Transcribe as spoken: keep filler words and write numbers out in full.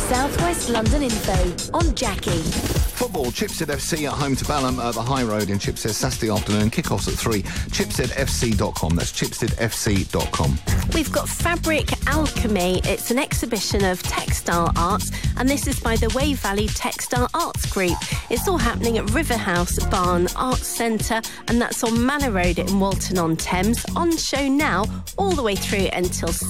South West London info on Jackie. Football, Chipstead F C at home to Balham at the High Road in Chipstead Saturday afternoon. Kick-offs at three. chipstead f c dot com. That's chipstead f c dot com. We've got Fabric Alchemy. It's an exhibition of textile arts, and this is by the Wave Valley Textile Arts Group. It's all happening at Riverhouse Barn Arts Centre, and that's on Manor Road in Walton-on-Thames. On show now, all the way through until